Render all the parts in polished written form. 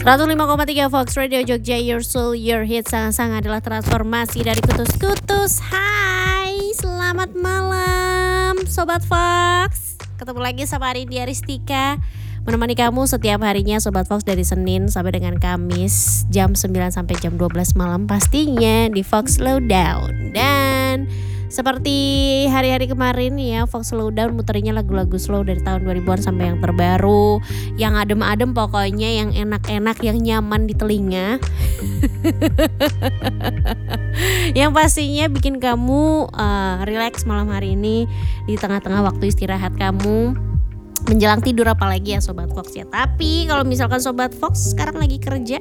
105,3 Fox Radio Jogja, your soul, your hit. Sang-sang adalah transformasi dari kutus-kutus. Hai, selamat malam Sobat Fox. Ketemu lagi sama Arindia Ristika, menemani kamu setiap harinya Sobat Fox, dari Senin sampai dengan Kamis jam 9 sampai jam 12 malam pastinya di Fox Slowdown. Dan seperti hari-hari kemarin ya, Fox Slowdown muterinya lagu-lagu slow dari tahun 2000-an sampai yang terbaru, yang adem-adem pokoknya, yang enak-enak, yang nyaman di telinga. Yang pastinya bikin kamu relax malam hari ini di tengah-tengah waktu istirahat kamu menjelang tidur, apalagi ya Sobat Fox ya. Tapi kalau misalkan Sobat Fox sekarang lagi kerja,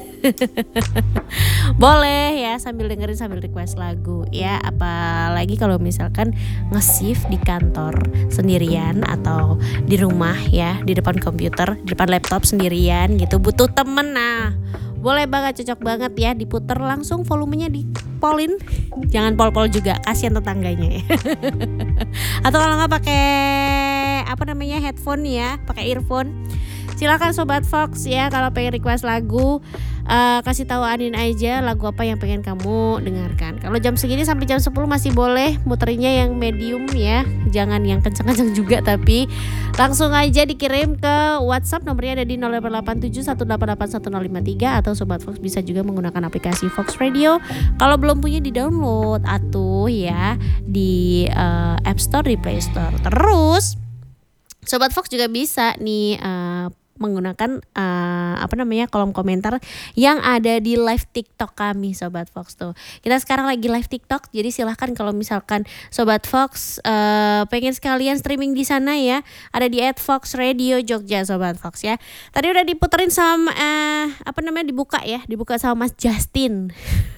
boleh ya sambil dengerin, sambil request lagu ya. Apalagi kalau misalkan nge-shift di kantor sendirian atau di rumah ya, di depan komputer, di depan laptop sendirian gitu, butuh temen. Nah, boleh banget, cocok banget ya, diputer langsung volumenya dipolin. Jangan pol-pol juga, kasihan tetangganya ya. Atau kalau nggak pakai headphone ya, pakai earphone. Silakan Sobat Fox ya, kalau pengen request lagu, kasih tahu Anin aja lagu apa yang pengen kamu dengarkan. Kalau jam segini sampai jam 10 masih boleh muterinya yang medium ya, jangan yang kencang-kencang juga, tapi langsung aja dikirim ke WhatsApp, nomornya ada di 0887188153, atau Sobat Fox bisa juga menggunakan aplikasi Fox Radio. Kalau belum punya, di download atuh ya di App Store, di Play Store. Terus Sobat Fox juga bisa nih menggunakan kolom komentar yang ada di live TikTok kami Sobat Fox tuh. Kita sekarang lagi live TikTok, jadi silahkan kalau misalkan Sobat Fox pengen sekalian streaming di sana ya, ada di @Fox Radio Jogja Sobat Fox ya. Tadi udah diputerin sama dibuka sama Mas Justin.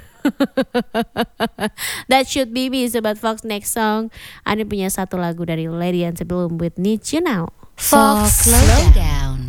That should be me Sobat Fox. Next song, Ani punya satu lagu dari Lady Antebellum with Need You Now. Fox Slowdown.